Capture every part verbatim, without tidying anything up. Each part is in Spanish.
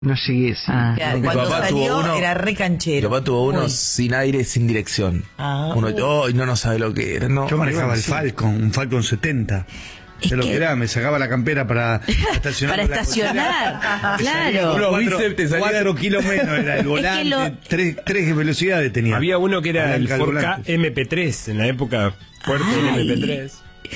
No llegué, sí. Ah, Claro, mi cuando papá salió tuvo uno, era re canchero. Mi papá tuvo uno Uy. sin aire, sin dirección. Ah. Uno, oh, y no, no sabe lo que era. No, Yo manejaba bueno, el sí. Falcon, un Falcon setenta. Es De lo que que- era, me sacaba la campera para estacionar. Para en la estacionar, cochera. claro. Los Cuatro, bíceps te salían- cuatro kilos menos era el volante, lo- tres, tres velocidades tenía. Había uno que era el Palanca al Ford K volante. M P tres, en la época fuerte del Ay. M P tres.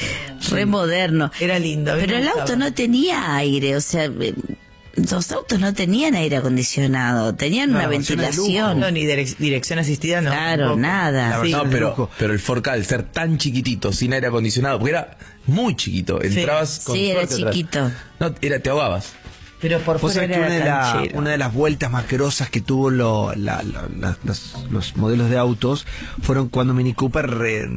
Re moderno. Era lindo. a mí Pero me el gustaba. auto no tenía aire, o sea, eh, los autos no tenían aire acondicionado, tenían No, una opción de ventilación. No, ni direc- dirección asistida, no. Claro, tampoco. nada. La Sí. versión No, de pero, lujo. pero el Ford Ka, al ser tan chiquitito, sin aire acondicionado, porque era muy chiquito, entrabas con Sí, era suerte atrás. chiquito. No, era, te ahogabas. Pero por Vos fuera sabés que una de, era la- canchero. una de las vueltas más asquerosas que tuvo lo- la- la- la- las- los modelos de autos fueron cuando Mini Cooper re-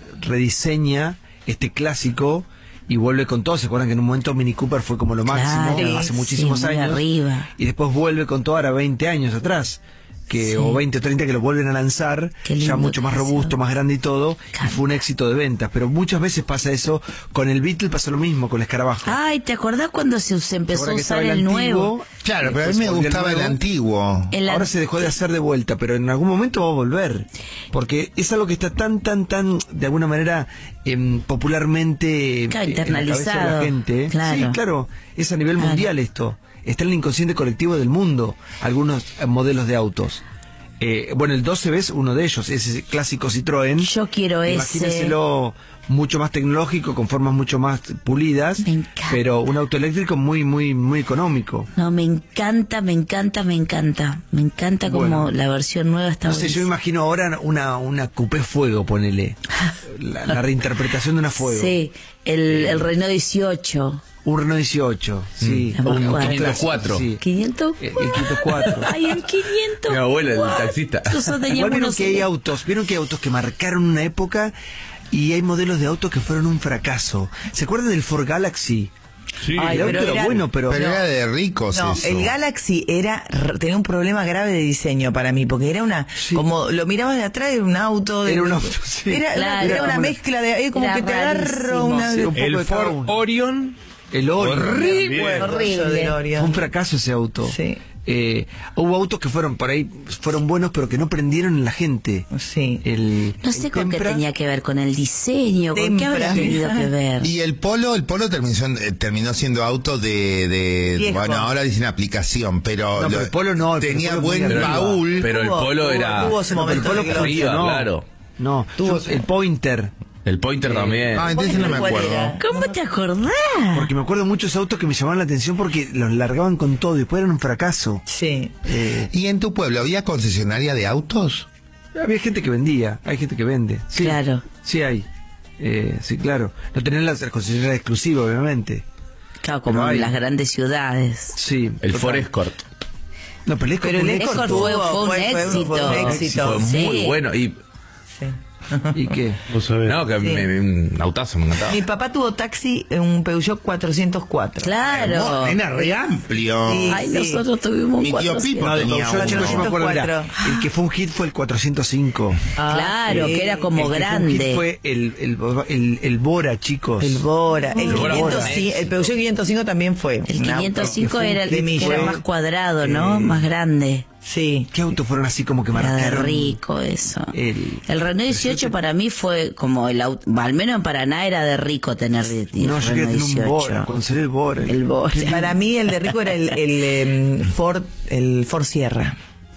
rediseña este clásico y vuelve con todo. ¿Se acuerdan que en un momento Mini Cooper fue como lo máximo Claro, hace sí, muchísimos muy años? arriba. Y después vuelve con todo ahora veinte años atrás. Que, Sí. o veinte o treinta que lo vuelven a lanzar, Qué lindo ya mucho más que es robusto, eso. más grande y todo, Claro. y fue un éxito de ventas. Pero muchas veces pasa eso, con el Beetle pasó lo mismo, con el escarabajo. Ay, ¿te acordás cuando se, se empezó a Ahora que usar estaba el antiguo, nuevo? Claro, pero a mí después me volvió gustaba el nuevo. antiguo. El Ahora an- se dejó de hacer de vuelta, pero en algún momento va a volver. Porque es algo que está tan, tan, tan, de alguna manera, em, popularmente Claro, eh, en la cabeza de internalizado. la gente. Claro. Sí, claro, es a nivel Claro. mundial esto. Está en el inconsciente colectivo del mundo, algunos eh, modelos de autos. Eh, bueno, el doce B es uno de ellos, ese clásico Citroën. Yo quiero ese. Imagínenselo mucho más tecnológico, con formas mucho más pulidas, Me encanta. pero un auto eléctrico muy, muy, muy económico. No, me encanta, me encanta, me encanta. Me encanta como Bueno. la versión nueva está No sé, yo me buenísima. imagino ahora una, una coupé fuego, ponele. La, la reinterpretación de una fuego. Sí, el, el Renault dieciocho. Un Renault dieciocho, sí. Mm. O Un clásico, quinientos cuatro. sí. quinientos. El, el quinientos cuatro. Ay, el quinientos. Mi abuelo, el taxista. Nosotros Igual teníamos vieron unos que hay ele- autos, vieron que hay autos que marcaron una época y hay modelos de autos que fueron un fracaso. ¿Se acuerdan del Ford Galaxy? Sí, Ay, el auto pero era era- bueno, pero... Pero era de ricos No, eso. el Galaxy era r- tenía un problema grave de diseño para mí, porque era una, Sí. como lo mirabas de atrás, era un auto. De, Era un auto, sí. Era, Claro. era Era una como una- mezcla de, eh, como Era que te agarro rarísimo. una. Sí, un poco El de cada Ford uno. Orion. El Orion. Horrible. Horrible. del Orion. Fue un fracaso ese auto. Sí. Eh, hubo autos que fueron por ahí, fueron buenos, pero que no prendieron en la gente. Sí. El, No sé el con qué Tempra, tenía que ver, con el diseño, con qué habrá Tempra. tenido que ver. Y el Polo, el Polo terminó, siendo- eh, terminó siendo auto de, de Viejo. bueno, ahora dicen aplicación, pero, No, pero lo- el Polo no, el tenía Polo buen muy arriba. baúl. Pero el Tuvo- Polo tuvo- era... tuvo su No, pero el momento Polo de gloria. arriba, funcionó. claro. No, Tuvo- yo- el Pointer. El Pointer también. Ah, entonces no me ¿Cuál acuerdo. era? ¿Cómo te acordás? Porque me acuerdo muchos autos que me llamaban la atención porque los largaban con todo y después eran un fracaso. Sí. Eh, ¿Y en tu pueblo había concesionaria de autos? había gente que vendía, hay gente que vende. Sí, Claro. Sí hay. Eh, sí, claro. No tenían las concesionarias exclusivas, obviamente. Claro, como Pero en hay. las grandes ciudades. Sí. El total. Ford Escort. No, pero el Escort, Pero el un Escort Escort tuvo- fue, tuvo- fue un fue- fue un- éxito. fue un éxito. Fue Sí. muy bueno. Y, Sí. ¿Y qué? Vos sabés. no, que Sí. me- me- un autazo, me encantaba. Mi papá tuvo taxi, un Peugeot cuatrocientos cuatro. Claro. Era re amplio. Sí. Ay, nosotros tuvimos un Mi tío cuatrocientos. Pipo No, de tenía Peugeot, uno. chicos, yo me acuerdo, mira, cuatrocientos el que fue un hit fue el cuatrocientos cinco. Claro, sí. que era como el que grande. Fue, un hit fue el, el, el, el Bora, chicos. El Bora, el, El Bora quinientos, fue un sí, el Peugeot quinientos cinco también fue. El un quinientos cinco auto que fue era un el que climillo. era más cuadrado, ¿no? Más grande. Sí. ¿Qué autos fueron así como que Era de marcaron? rico eso. El- El Renault dieciocho para mí fue como el auto, al menos en Paraná era de rico tener el No, yo quería Renault tener un dieciocho. Bora, conocer el Bora. El Bora. Para mí el de rico era el, el em, Ford, el Ford Sierra.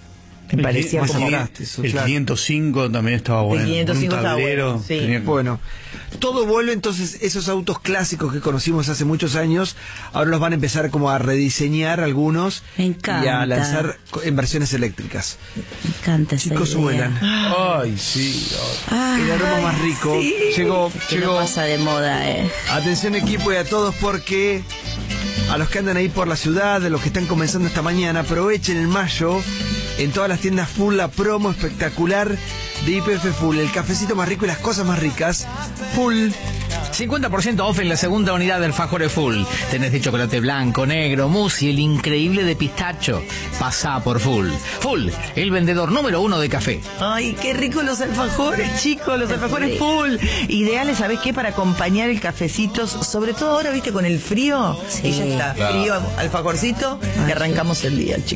Me parecía más como... atrás, eso, El claro. quinientos cinco también estaba bueno. quinientos cinco un estaba tablero. bueno, sí. tenía- Bueno, todo vuelve entonces, esos autos clásicos que conocimos hace muchos años, ahora los van a empezar como a rediseñar algunos Me y encanta. a lanzar co- en versiones eléctricas. Me encanta esa Chicos, idea. vuelan. Ay, sí. ay. El aroma más rico. Llegó, Que no llegó. pasa de moda, eh. Atención equipo y a todos porque a los que andan ahí por la ciudad, a los que están comenzando esta mañana, aprovechen en mayo en todas las tiendas Full la promo espectacular de Y P F Full, el cafecito más rico y las cosas más ricas. Full, cincuenta por ciento off en la segunda unidad del Alfajores Full. Tenés de chocolate blanco, negro, mousse y el increíble de pistacho. Pasá por Full. Full, el vendedor número uno de café. Ay, qué rico los alfajores, chicos, los alfajores full. Ideales, ¿sabés qué? Para acompañar el cafecito, sobre todo ahora, ¿viste? Con el frío. Sí. Y ya está, frío, alfajorcito, y arrancamos el día, chicos.